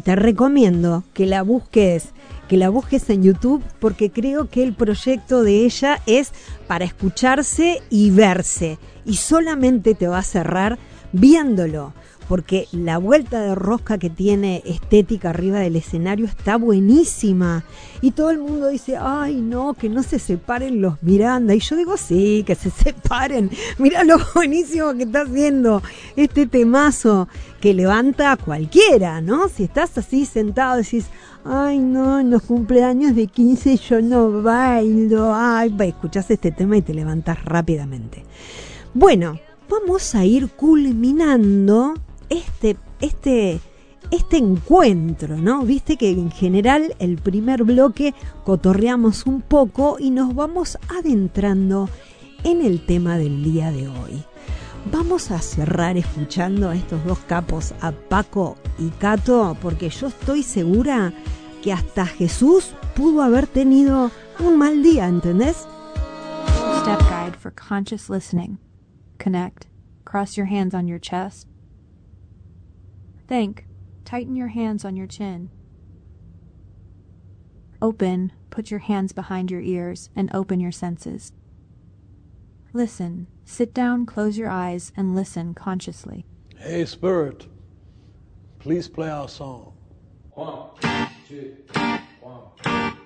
te recomiendo que la busques en YouTube, porque creo que el proyecto de ella es para escucharse y verse, y solamente te va a cerrar viéndolo, porque la vuelta de rosca que tiene estética arriba del escenario está buenísima, y todo el mundo dice, ay no, que no se separen los Miranda, y yo digo, sí, que se separen, mirá lo buenísimo que está haciendo este temazo, que levanta a cualquiera, ¿no? Si estás así sentado, decís, ay no, en los cumpleaños de 15 yo no bailo, ay, escuchás este tema y te levantás rápidamente. Bueno, vamos a ir culminando este encuentro, ¿no? Viste que en general el primer bloque cotorreamos un poco y nos vamos adentrando en el tema del día de hoy. Vamos a cerrar escuchando a estos dos capos, a Paco y Cato, porque yo estoy segura que hasta Jesús pudo haber tenido un mal día, ¿entendés? Step guide for conscious listening. Connect. Cross your hands on your chest. Think. Tighten your hands on your chin. Open. Put your hands behind your ears and open your senses. Listen. Sit down, close your eyes, and listen consciously. Hey, Spirit, please play our song. 1, 2, 1, 2.